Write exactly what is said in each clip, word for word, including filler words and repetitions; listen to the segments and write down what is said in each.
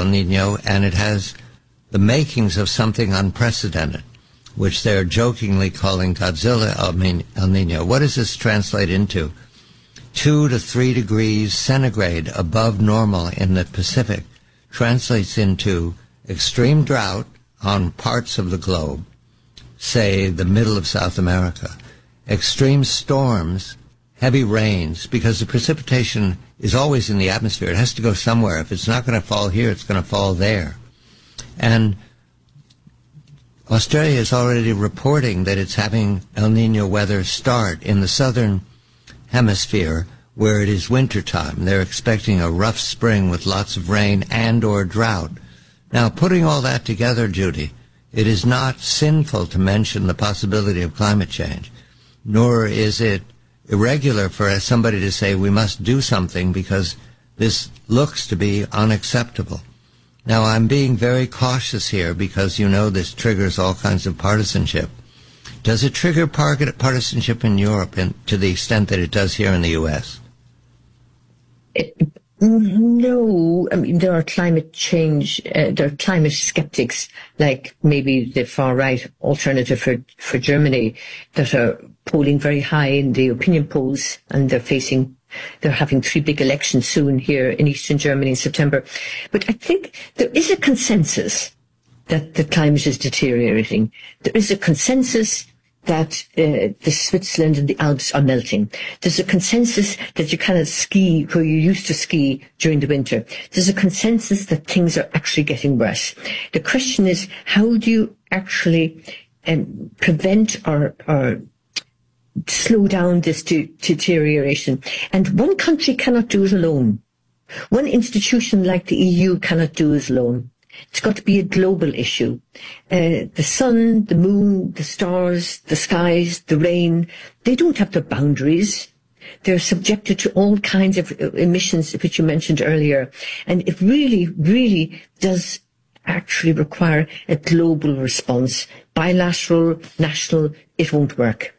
El Nino, and it has the makings of something unprecedented, which they're jokingly calling Godzilla El Nino. What does this translate into? Two to three degrees centigrade above normal in the Pacific translates into extreme drought on parts of the globe, say the middle of South America, extreme storms, heavy rains, because the precipitation is always in the atmosphere. It has to go somewhere. If it's not going to fall here, it's going to fall there. And Australia is already reporting that it's having El Nino weather start in the southern hemisphere where it is wintertime. They're expecting a rough spring with lots of rain and or drought. Now, putting all that together, Judy, it is not sinful to mention the possibility of climate change, nor is it irregular for somebody to say we must do something because this looks to be unacceptable. Now, I'm being very cautious here because, you know, this triggers all kinds of partisanship. Does it trigger partisanship in Europe in, to the extent that it does here in the U S? It, no. I mean, there are climate change, uh, there are climate skeptics, like maybe the far-right alternative for, for Germany, that are polling very high in the opinion polls, and they're facing They're having three big elections soon here in eastern Germany in September. But I think there is a consensus that the climate is deteriorating. There is a consensus that uh, the Switzerland and the Alps are melting. There's a consensus that you cannot ski where you used to ski during the winter. There's a consensus that things are actually getting worse. The question is, how do you actually um, prevent or, or slow down this de- deterioration? And one country cannot do it alone. One institution like the E U cannot do it alone. It's got to be a global issue. Uh, the sun, the moon, the stars, the skies, the rain, they don't have their boundaries. They're subjected to all kinds of emissions, which you mentioned earlier. And it really, really does actually require a global response. Bilateral, national, it won't work.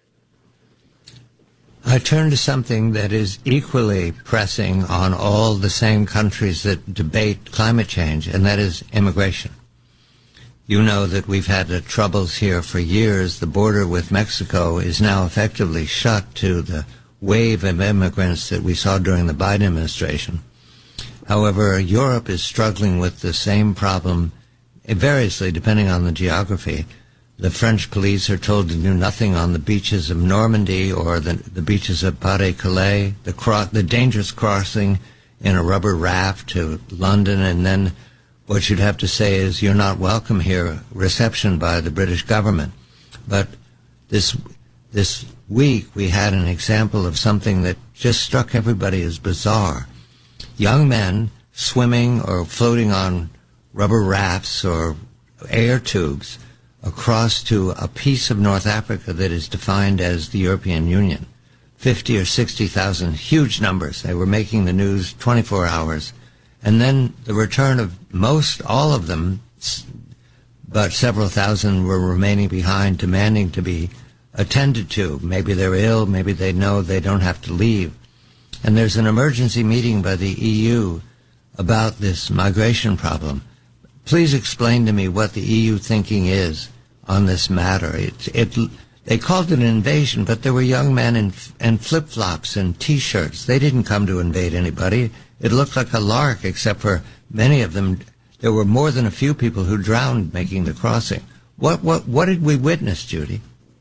I turn to something that is equally pressing on all the same countries that debate climate change, and that is immigration. You know that we've had the troubles here for years. The border with Mexico is now effectively shut to the wave of immigrants that we saw during the Biden administration. However, Europe is struggling with the same problem variously depending on the geography. The French police are told to do nothing on the beaches of Normandy or the, the beaches of Pas-de-Calais, the, cro- the dangerous crossing in a rubber raft to London, and then what you'd have to say is you're not welcome here, reception by the British government. But this, this week we had an example of something that just struck everybody as bizarre. Young men swimming or floating on rubber rafts or air tubes across to a piece of North Africa that is defined as the European Union. fifty or sixty thousand, huge numbers. They were making the news twenty-four hours. And then the return of most, all of them, but several thousand were remaining behind, demanding to be attended to. Maybe they're ill, maybe they know they don't have to leave. And there's an emergency meeting by the E U about this migration problem. Please explain to me what the E U thinking is on this matter. It, it, they called it an invasion, but there were young men in, in flip-flops and T-shirts. They didn't come to invade anybody. It looked like a lark, except for many of them. There were more than a few people who drowned making the crossing. What, what, what did we witness, Judy?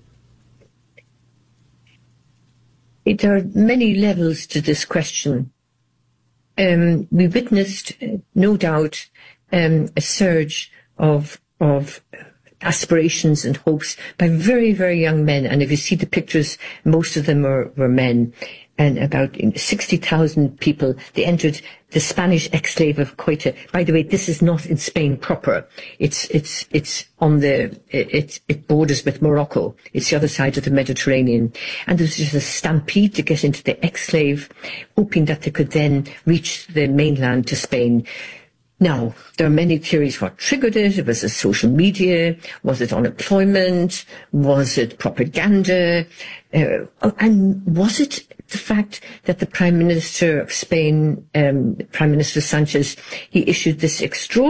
There are many levels to this question. Um, we witnessed, uh, no doubt, um, a surge of of aspirations and hopes by very, very young men. And if you see the pictures, most of them were, were men. And about sixty thousand people, they entered the Spanish exclave of Ceuta. By the way, this is not in Spain proper. It's, it's, it's on the, it, it borders with Morocco. It's the other side of the Mediterranean. And there was just a stampede to get into the exclave, hoping that they could then reach the mainland to Spain. Now, there are many theories what triggered it. Was it social media? Was it unemployment? Was it propaganda? Uh, and was it the fact that the Prime Minister of Spain, um, Prime Minister Sanchez, he issued this extraordinary